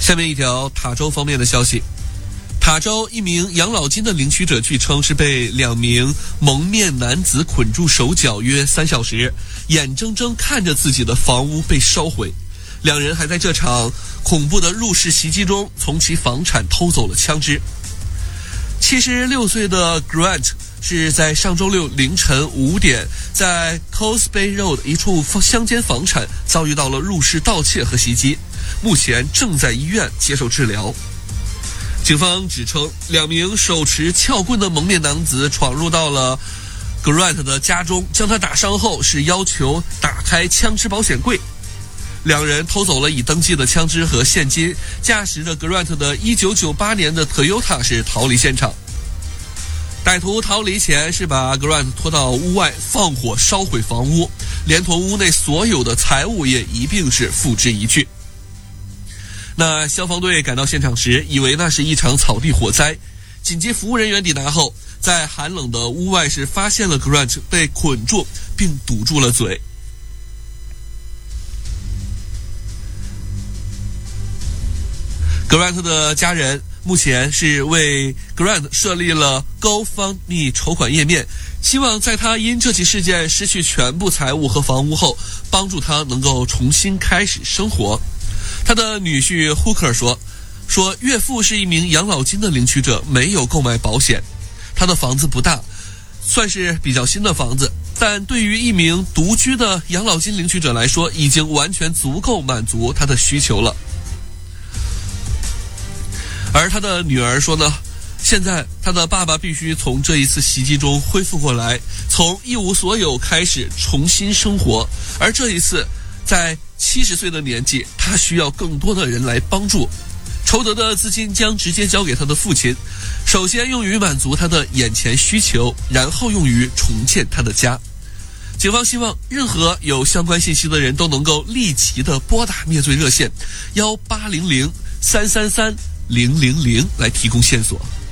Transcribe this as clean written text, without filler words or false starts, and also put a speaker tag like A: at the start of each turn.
A: 下面一条塔州方面的消息，塔州一名养老金的领取者据称是被2名蒙面男子捆住手脚约3小时，眼睁睁看着自己的房屋被烧毁。2人还在这场恐怖的入室袭击中从其房产偷走了枪支。76岁的 Grant 是在上周六凌晨5点在 Coast Bay Road 一处乡间房产遭遇到了入室盗窃和袭击，目前正在医院接受治疗。警方指称2名手持撬棍的蒙面男子闯入到了 Grant 的家中，将他打伤后是要求打开枪支保险柜。2人偷走了已登记的枪支和现金，驾驶着 Grant 的1998年的 Toyota 是逃离现场。歹徒逃离前是把 Grant 拖到屋外放火烧毁房屋，连同屋内所有的财物也一并是付之一炬。那消防队赶到现场时，以为那是一场草地火灾。紧急服务人员抵达后，在寒冷的屋外是发现了 Grant 被捆住并堵住了嘴。Grant 的家人目前是为 Grant 设立了 GoFundMe 筹款页面，希望在他因这起事件失去全部财物和房屋后，帮助他能够重新开始生活。他的女婿 Hooker 说岳父是一名养老金的领取者，没有购买保险。他的房子不大，算是比较新的房子，但对于一名独居的养老金领取者来说，已经完全足够满足他的需求了。而他的女儿说呢，现在他的爸爸必须从这一次袭击中恢复过来，从一无所有开始重新生活，而这一次在70岁的年纪，他需要更多的人来帮助。筹得的资金将直接交给他的父亲，首先用于满足他的眼前需求，然后用于重建他的家。警方希望任何有相关信息的人都能够立即的拨打灭罪热线1800-333-000来提供线索。